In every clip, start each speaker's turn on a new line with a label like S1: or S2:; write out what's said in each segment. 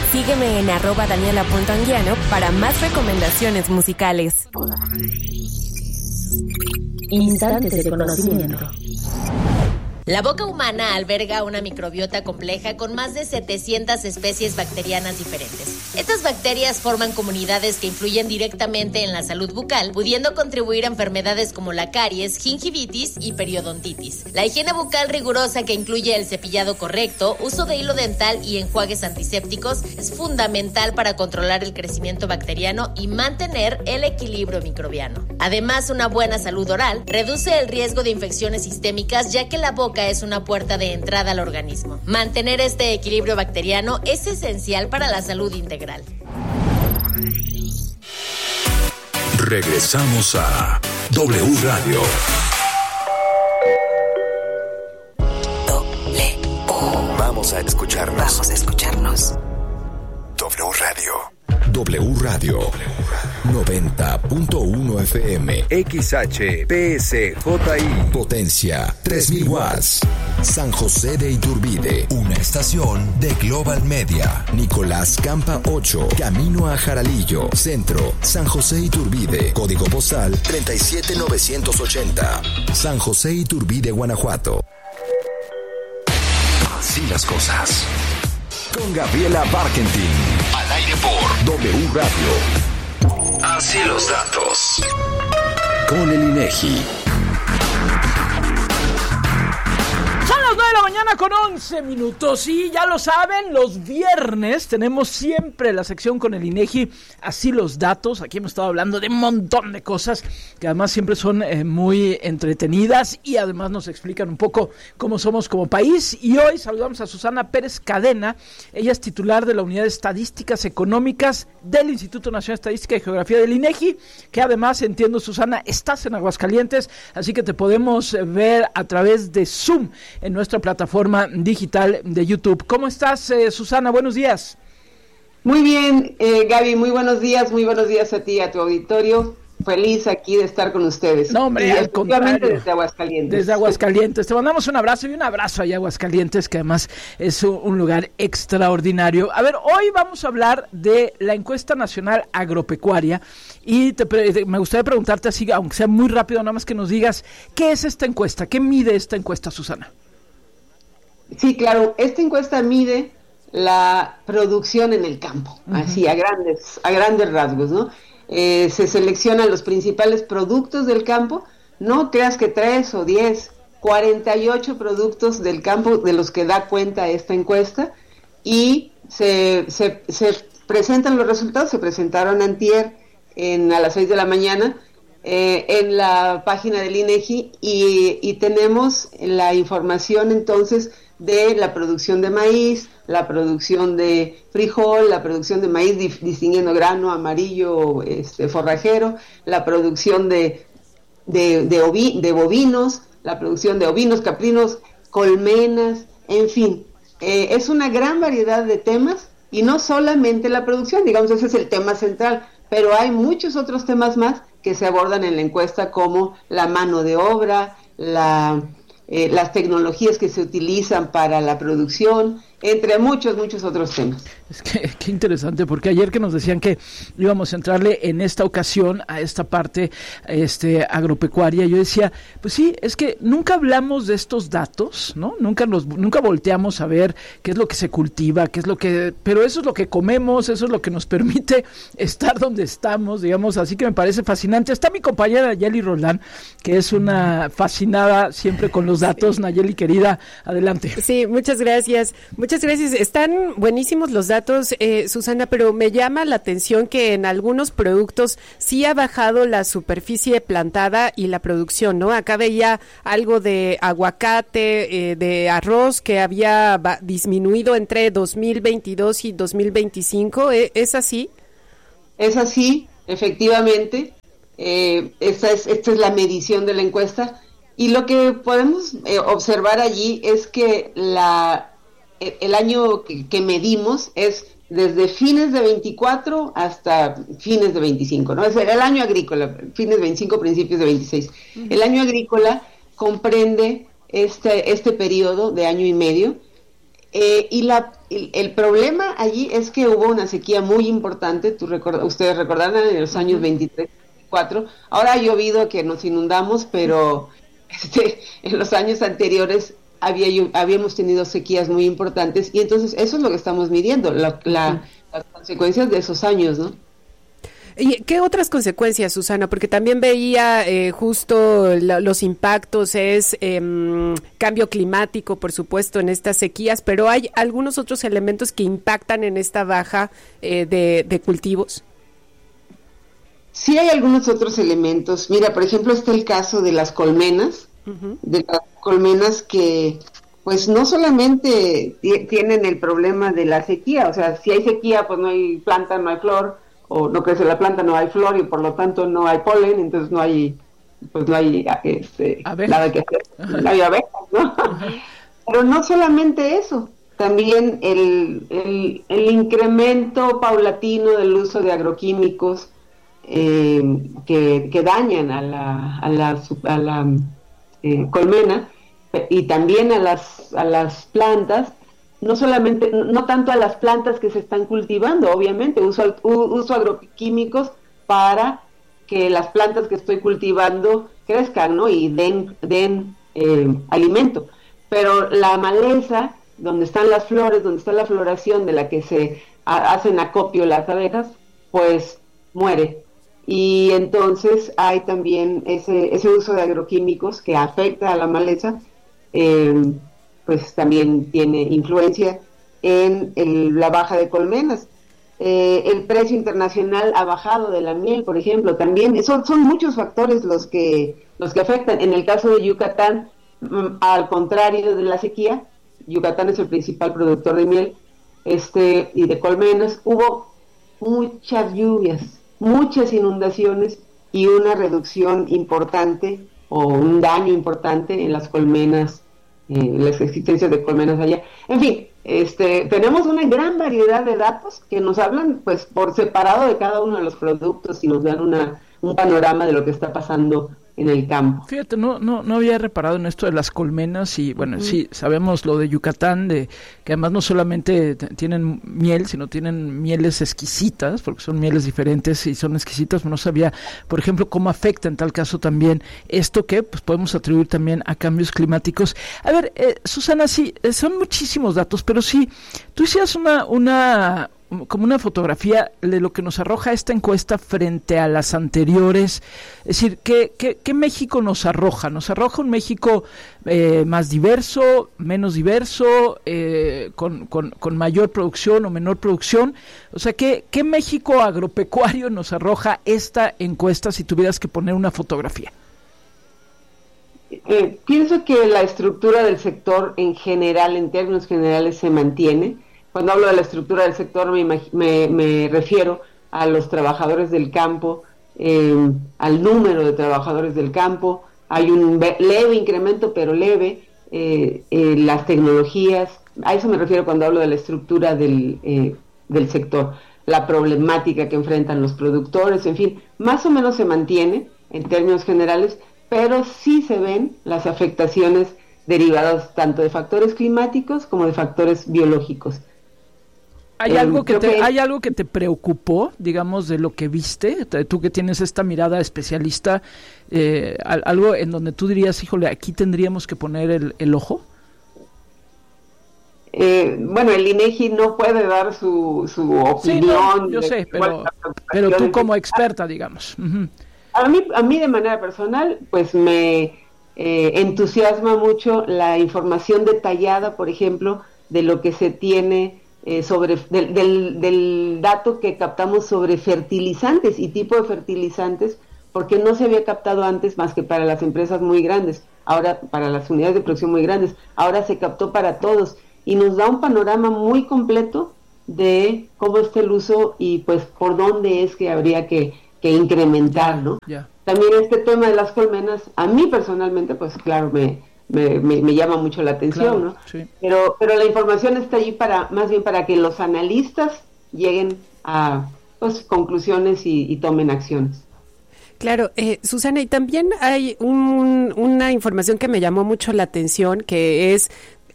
S1: Sígueme en @Daniela.Anguiano para más recomendaciones musicales.
S2: Instantes de conocimiento.
S3: La boca humana alberga una microbiota compleja con más de 700 especies bacterianas diferentes. Estas bacterias forman comunidades que influyen directamente en la salud bucal, pudiendo contribuir a enfermedades como la caries, gingivitis y periodontitis. La higiene bucal rigurosa, que incluye el cepillado correcto, uso de hilo dental y enjuagues antisépticos, es fundamental para controlar el crecimiento bacteriano y mantener el equilibrio microbiano. Además, una buena salud oral reduce el riesgo de infecciones sistémicas, ya que la boca es una puerta de entrada al organismo. Mantener este equilibrio bacteriano es esencial para la salud integral.
S4: Regresamos a W Radio. Vamos a escucharnos. W Radio. W Radio 90.1 FM XHPSJI Potencia 3000 watts San José de Iturbide, una estación de Global Media. Nicolás Campa 8, camino a Jaralillo, Centro, San José Iturbide, código postal 37980, San José Iturbide, Guanajuato. Así las cosas. Con Gabriela Barkentin. Al aire por W Radio. Así los datos. Con el INEGI.
S5: Son las 9 de la mañana con 11 minutos y ya lo saben, los viernes tenemos siempre la sección con el INEGI, así los datos. Aquí hemos estado hablando de un montón de cosas que además siempre son muy entretenidas y además nos explican un poco cómo somos como país. Y hoy saludamos a Susana Pérez Cadena. Ella es titular de la Unidad de Estadísticas Económicas del Instituto Nacional de Estadística y Geografía del INEGI, que además, entiendo, Susana, estás en Aguascalientes, así que te podemos ver a través de Zoom en nuestra plataforma digital de YouTube. ¿Cómo estás, Susana? Buenos días.
S6: Muy bien, Gaby, muy buenos días a ti, a tu auditorio. Feliz aquí de estar con ustedes.
S5: No, hombre, al contrario.
S6: Desde Aguascalientes.
S5: Desde Aguascalientes. Te mandamos un abrazo allá a Aguascalientes, que además es un lugar extraordinario. A ver, hoy vamos a hablar de la encuesta nacional agropecuaria y me gustaría preguntarte así, aunque sea muy rápido, nada más que nos digas, ¿qué es esta encuesta? ¿Qué mide esta encuesta, Susana?
S6: Sí, claro, esta encuesta mide la producción en el campo, así a grandes rasgos, ¿no? Se seleccionan los principales productos del campo, no creas que 3 o 10, 48 productos del campo de los que da cuenta esta encuesta, y se presentan los resultados. Se presentaron antier a las 6 de la mañana en la página del INEGI y tenemos la información entonces de la producción de maíz, la producción de frijol, la producción de maíz distinguiendo grano, amarillo, forrajero, la producción de bovinos, la producción de ovinos, caprinos, colmenas, en fin, es una gran variedad de temas y no solamente la producción, digamos, ese es el tema central, pero hay muchos otros temas más que se abordan en la encuesta, como la mano de obra, las tecnologías que se utilizan para la producción, entre muchos otros temas.
S5: Es que qué interesante, porque ayer que nos decían que íbamos a entrarle en esta ocasión a esta parte agropecuaria, yo decía, pues sí, es que nunca hablamos de estos datos, ¿no? Nunca volteamos a ver qué es lo que se cultiva, pero eso es lo que comemos, eso es lo que nos permite estar donde estamos, digamos, así que me parece fascinante. Está mi compañera Nayeli Roldán, que es una fascinada siempre con los datos. Nayeli, querida, adelante.
S7: Sí, muchas gracias. Están buenísimos los datos, Susana, pero me llama la atención que en algunos productos sí ha bajado la superficie plantada y la producción, ¿no? Acá veía algo de aguacate, de arroz, que había disminuido entre 2022 y 2025. ¿Es así?
S6: Es así, efectivamente. Esta es la medición de la encuesta. Y lo que podemos observar allí es que el año que medimos es desde fines de 24 hasta fines de 25, ¿no? Es el año agrícola, fines de 25, principios de 26. Uh-huh. El año agrícola comprende este periodo de año y medio, y la el problema allí es que hubo una sequía muy importante, ustedes recordarán en los años 23, 24, ahora ha llovido que nos inundamos, pero en los años anteriores habíamos tenido sequías muy importantes, y entonces eso es lo que estamos midiendo, las consecuencias de esos años, ¿no?
S7: ¿Y qué otras consecuencias, Susana? Porque también veía justo los impactos, cambio climático, por supuesto, en estas sequías, pero ¿hay algunos otros elementos que impactan en esta baja de cultivos?
S6: Sí, hay algunos otros elementos. Mira, por ejemplo, está el caso de las colmenas, que pues no solamente tienen el problema de la sequía, o sea, si hay sequía, pues no hay planta, no hay flor, o no crece la planta, no hay flor y por lo tanto no hay polen, entonces no hay nada que hacer, no hay abejas, ¿no? Pero no solamente eso, también el incremento paulatino del uso de agroquímicos que dañan a la colmena y también a las plantas. No tanto a las plantas que se están cultivando, obviamente, uso agroquímicos para que las plantas que estoy cultivando crezcan, ¿no? Y den alimento. Pero la maleza, donde están las flores, donde está la floración de la que se hacen acopio las abejas, pues muere. Y entonces hay también ese uso de agroquímicos que afecta a la maleza, pues también tiene influencia en la baja de colmenas. El precio internacional ha bajado de la miel, por ejemplo, también son muchos factores los que afectan. En el caso de Yucatán, al contrario de la sequía, Yucatán es el principal productor de miel y de colmenas. Hubo muchas lluvias, muchas inundaciones y una reducción importante o un daño importante en las colmenas, las existencias de colmenas allá. En fin, tenemos una gran variedad de datos que nos hablan pues por separado de cada uno de los productos y nos dan un panorama de lo que está pasando en el campo.
S5: Fíjate, no había reparado en esto de las colmenas y bueno, sí, sabemos lo de Yucatán, que además no solamente tienen miel, sino tienen mieles exquisitas, porque son mieles diferentes y son exquisitas, no sabía, por ejemplo, cómo afecta en tal caso también esto que pues podemos atribuir también a cambios climáticos. A ver, Susana, sí, son muchísimos datos, pero sí, tú hicieras como una fotografía de lo que nos arroja esta encuesta frente a las anteriores, es decir, ¿qué México nos arroja? ¿Nos arroja un México más diverso, menos diverso, con mayor producción o menor producción? O sea, ¿qué México agropecuario nos arroja esta encuesta si tuvieras que poner una fotografía?
S6: Pienso que la estructura del sector en general, en términos generales, se mantiene. Cuando hablo de la estructura del sector me refiero a los trabajadores del campo, al número de trabajadores del campo. Hay un leve incremento, pero leve, las tecnologías. A eso me refiero cuando hablo de la estructura del sector, la problemática que enfrentan los productores, en fin, más o menos se mantiene en términos generales, pero sí se ven las afectaciones derivadas tanto de factores climáticos como de factores biológicos.
S5: ¿Hay algo que te preocupó, digamos, de lo que viste? Tú que tienes esta mirada especialista, algo en donde tú dirías, híjole, aquí tendríamos que poner el ojo.
S6: Bueno, el INEGI no puede dar su opinión. Sí, no,
S5: yo sé, pero tú como experta, digamos. Uh-huh.
S6: A mí de manera personal, pues me entusiasma mucho la información detallada, por ejemplo, de lo que se tiene del dato que captamos sobre fertilizantes y tipo de fertilizantes, porque no se había captado antes más que para las empresas muy grandes, ahora para las unidades de producción muy grandes, ahora se captó para todos y nos da un panorama muy completo de cómo está el uso y pues por dónde es que habría que incrementar, ¿no? Yeah. También este tema de las colmenas, a mí personalmente, pues claro, me llama mucho la atención, claro, ¿no? Sí. Pero la información está allí más bien para que los analistas lleguen a pues conclusiones y tomen acciones.
S7: Claro, Susana, y también hay una información que me llamó mucho la atención, que es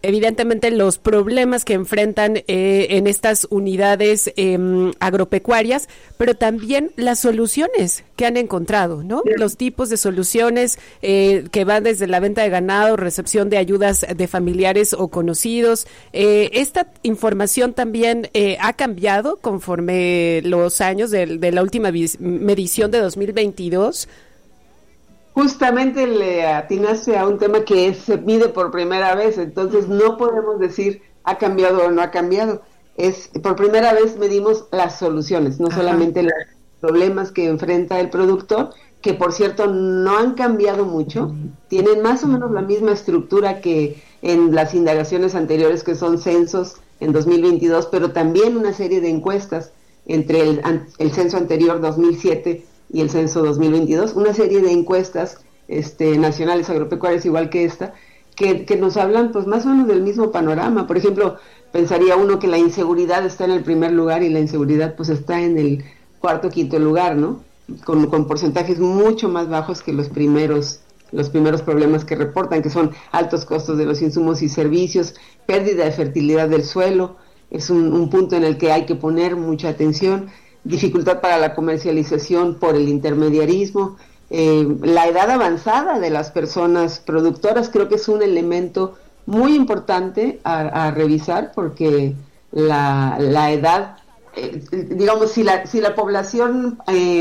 S7: evidentemente los problemas que enfrentan en estas unidades agropecuarias, pero también las soluciones que han encontrado, ¿no? Los tipos de soluciones que van desde la venta de ganado, recepción de ayudas de familiares o conocidos. Esta información también ha cambiado conforme los años de la última medición de 2022.
S6: Justamente le atinaste a un tema que se mide por primera vez, entonces no podemos decir ha cambiado o no ha cambiado. Por primera vez medimos las soluciones, no solamente los problemas que enfrenta el productor, que por cierto no han cambiado mucho, tienen más o menos la misma estructura que en las indagaciones anteriores, que son censos en 2022, pero también una serie de encuestas entre el censo anterior 2007 y el censo 2022, una serie de encuestas nacionales agropecuarias igual que esta, que nos hablan pues más o menos del mismo panorama. Por ejemplo, pensaría uno que la inseguridad está en el primer lugar y la inseguridad pues está en el cuarto, quinto lugar, ¿no? Con porcentajes mucho más bajos que los primeros problemas que reportan, que son altos costos de los insumos y servicios, pérdida de fertilidad del suelo, es un punto en el que hay que poner mucha atención, dificultad para la comercialización por el intermediarismo, la edad avanzada de las personas productoras creo que es un elemento muy importante a revisar, porque la edad, digamos, si la población,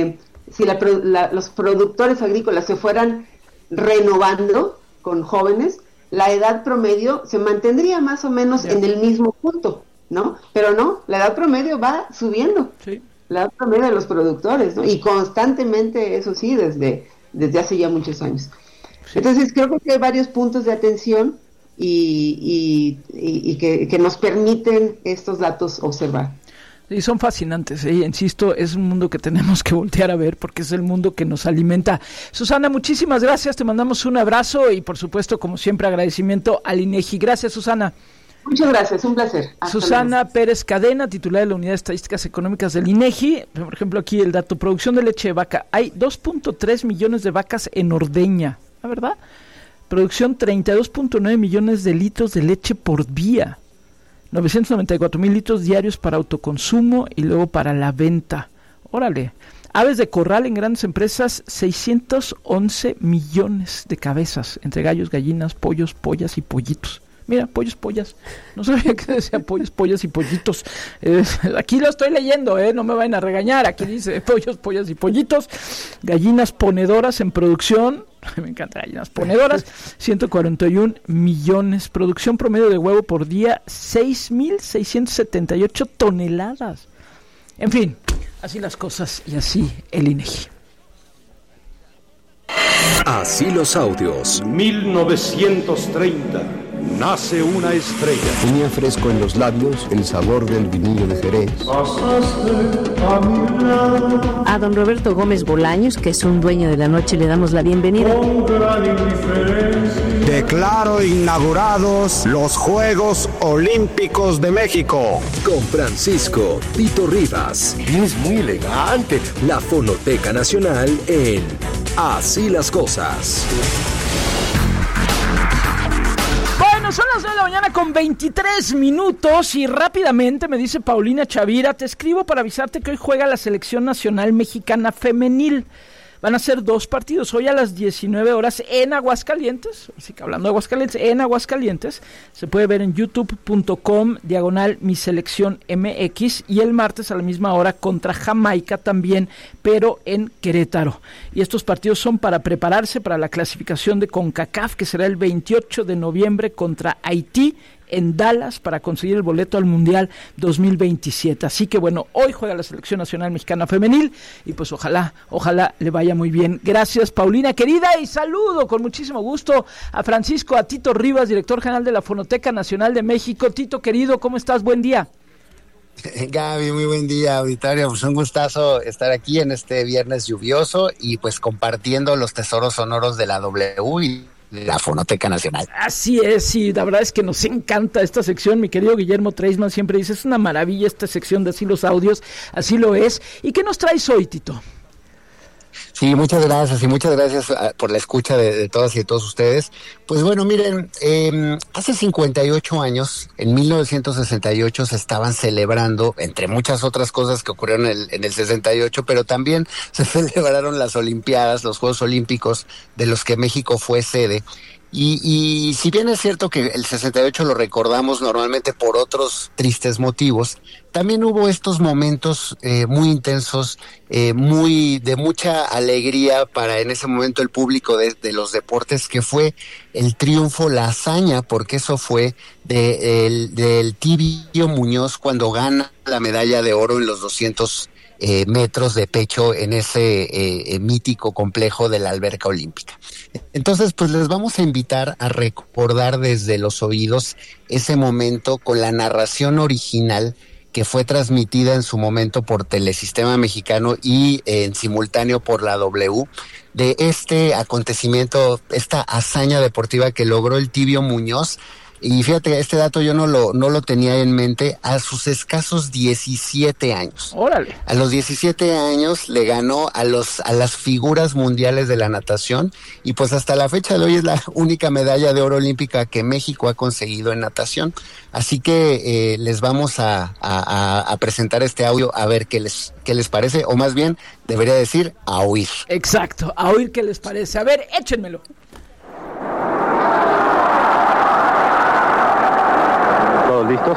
S6: los productores agrícolas se fueran renovando con jóvenes, la edad promedio se mantendría más o menos en el mismo punto, ¿no? Pero no, la edad promedio va subiendo. Sí. La edad promedio de los productores, ¿no? Y constantemente, eso sí, desde hace ya muchos años. Sí. Entonces creo que hay varios puntos de atención y que nos permiten estos datos observar.
S5: Sí, son fascinantes, insisto, es un mundo que tenemos que voltear a ver porque es el mundo que nos alimenta. Susana, muchísimas gracias, te mandamos un abrazo y por supuesto, como siempre, agradecimiento al INEGI. Gracias, Susana.
S6: Muchas gracias, un placer. Hasta
S5: Susana
S6: luego.
S5: Pérez Cadena, titular de la Unidad de Estadísticas Económicas del INEGI. Por ejemplo, aquí el dato: producción de leche de vaca. Hay 2.3 millones de vacas en ordeña, ¿la verdad? Producción 32.9 millones de litros de leche por día. 994,000 litros diarios para autoconsumo y luego para la venta. Órale. Aves de corral en grandes empresas, 611 millones de cabezas, entre gallos, gallinas, pollos, pollas y pollitos. Mira, pollos, pollas. No sabía que decía pollos, pollas y pollitos. Aquí lo estoy leyendo, no me vayan a regañar. Aquí dice pollos, pollas y pollitos. Gallinas ponedoras en producción. Me encanta, gallinas ponedoras. 141 millones. Producción promedio de huevo por día, 6,678 toneladas. En fin, así las cosas y así el INEGI.
S4: Así los audios.
S8: 1930. Nace una estrella.
S9: Tenía fresco en los labios el sabor del vinillo de Jerez.
S2: A don Roberto Gómez Bolaños, que es un dueño de la noche, le damos la bienvenida.
S10: Declaro inaugurados los Juegos Olímpicos de México.
S4: Con Francisco Tito Rivas.
S10: Es muy elegante.
S4: La Fonoteca Nacional en Así las Cosas.
S5: Son las 9 de la mañana con 23 minutos y rápidamente me dice Paulina Chavira, te escribo para avisarte que hoy juega la Selección Nacional Mexicana Femenil. Van a ser 2 partidos, hoy a las 19 horas en Aguascalientes, así que hablando de Aguascalientes, en Aguascalientes, se puede ver en youtube.com/miseleccionmx y el martes a la misma hora contra Jamaica también, pero en Querétaro. Y estos partidos son para prepararse para la clasificación de CONCACAF, que será el 28 de noviembre contra Haití, en Dallas, para conseguir el boleto al Mundial 2027. Así que bueno, hoy juega la Selección Nacional Mexicana Femenil y pues ojalá le vaya muy bien. Gracias, Paulina querida, y saludo con muchísimo gusto a Francisco, a Tito Rivas, director general de la Fonoteca Nacional de México. Tito querido, ¿cómo estás? Buen día.
S11: Gaby, muy buen día, auditorio. Pues un gustazo estar aquí en este viernes lluvioso y pues compartiendo los tesoros sonoros de la W y la Fonoteca Nacional.
S5: Así es, y la verdad es que nos encanta esta sección. Mi querido Guillermo Treisman siempre dice, es una maravilla esta sección de Así los Audios, así lo es. ¿Y qué nos traes hoy, Tito?
S11: Sí, muchas gracias y muchas gracias por la escucha de todas y de todos ustedes. Pues bueno, miren, hace 58 años, en 1968, se estaban celebrando, entre muchas otras cosas que ocurrieron en el 68, pero también se celebraron las Olimpiadas, los Juegos Olímpicos, de los que México fue sede. Y si bien es cierto que el 68 lo recordamos normalmente por otros tristes motivos, también hubo estos momentos muy intensos, de mucha alegría para en ese momento el público de los deportes, que fue el triunfo, la hazaña, porque eso fue del Tibio Muñoz cuando gana la medalla de oro en los 200 metros de pecho en ese mítico complejo de la alberca olímpica. Entonces, pues les vamos a invitar a recordar desde los oídos ese momento con la narración original que fue transmitida en su momento por Telesistema Mexicano y en simultáneo por la W, de este acontecimiento, esta hazaña deportiva que logró el Tibio Muñoz. Y fíjate, este dato yo no lo tenía en mente, a sus escasos 17 años.
S5: ¡Órale! A
S11: los 17 años le ganó a las figuras mundiales de la natación, y pues hasta la fecha de hoy es la única medalla de oro olímpica que México ha conseguido en natación. Así que les vamos a presentar este audio a ver qué les parece, o más bien debería decir a oír.
S5: Exacto, a oír qué les parece. A ver, échenmelo.
S12: ¿Todos listos?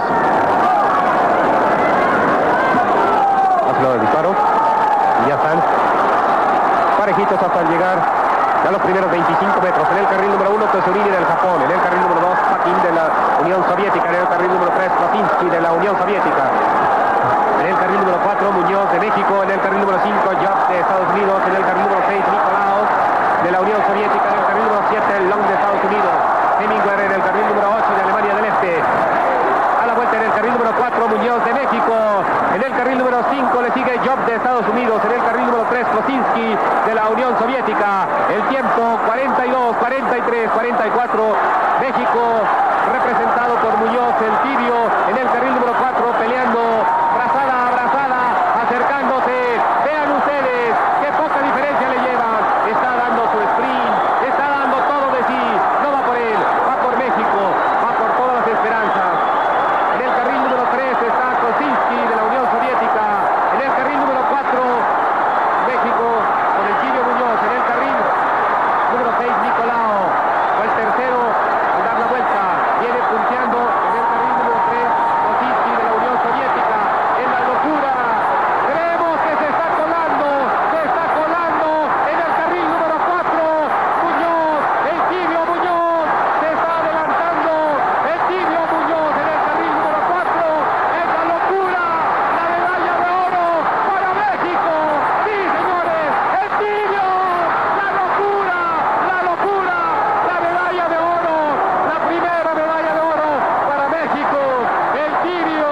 S12: Hazlo el disparo. Y ya están parejitos hasta llegar a los primeros 25 metros. En el carril número 1, Tesurini del Japón. En el carril número 2, Paquín de la Unión Soviética. En el carril número 3, Platinsky de la Unión Soviética. En el carril número 4, Muñoz de México. En el carril número 5, Job de Estados Unidos. En el carril número 6, Nicolaos de la Unión Soviética. En el carril número 7, Long de Estados Unidos. Hemingway en el carril número 8 de Alemania del Este. En el carril número 4, Muñoz de México. En el carril número 5 le sigue Job de Estados Unidos. En el carril número 3, Klosinski de la Unión Soviética. El tiempo 42, 43, 44. México representado por Muñoz, el Tibio. En el carril número 4 peleando brazada a brazada, acercándose. Vean ustedes qué poca diferencia le llevan. Está dando su sprint, está dando todo de sí. No va por él, va por México, va por todas las esperanzas. En el carril número 3 está Kosinski de la Unión Soviética. En el carril número 4, México con el Tibio Muñoz. En el carril número 6, Nicolao. Fue el tercero en dar la vuelta. Viene punteando. En el carril número 3, Kosinski de la Unión Soviética. En la locura. Creemos que se está colando. Se está colando. En el carril número 4, Muñoz. El Tibio Muñoz. Se está adelantando. El Tibio Muñoz en el carril número 4. Es la locura. La medalla de oro para México. Sí, señores. El Tibio. La locura. La locura. La medalla de oro. La primera medalla de oro para México. El Tibio.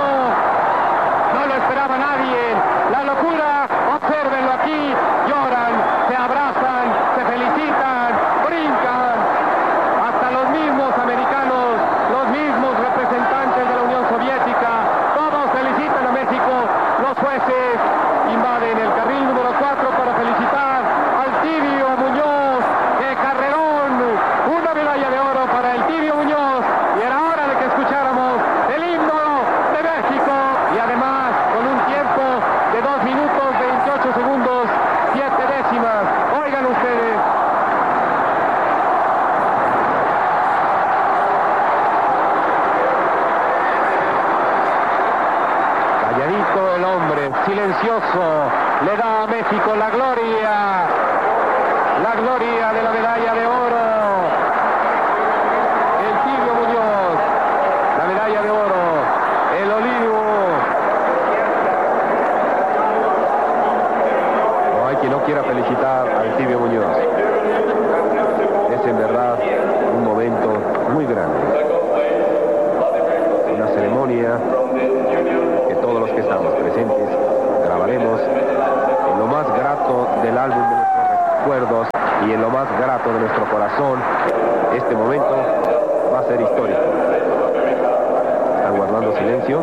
S12: No lo esperaba nadie. La locura. Obsérvenlo aquí. Lloran. Se abrazan. Se felicitan. Brincan. Hasta los mismos americanos. Los mismos representantes de la Unión Soviética. Todos felicitan a México. Los jueces invaden el carril número 4 para felicitar al Tibio Muñoz. ¡Qué carrerón! Una medalla de oro para el Tibio Muñoz. Y era hora de que escucháramos el himno de México. Y además con un tiempo de 2 minutos 28 segundos 7 décimas. Oigan ustedes. Calladito el hombre, silencioso, le da a México la gloria de la medalla de oro. El Tibio Muñoz, la medalla de oro, el olivo. No hay quien no quiera felicitar al Tibio Muñoz. Es en verdad un momento muy grande. Una ceremonia que todos los que estamos presentes grabaremos en lo más grato del álbum de nuestros recuerdos y en lo más grato de nuestro corazón. Este momento va a ser histórico. Están guardando silencio,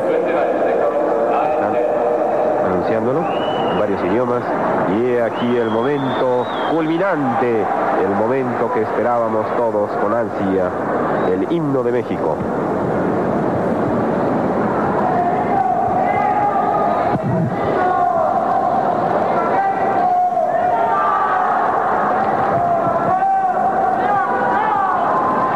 S12: están anunciándolo en varios idiomas, y he aquí el momento culminante, el momento que esperábamos todos con ansia, el himno de México.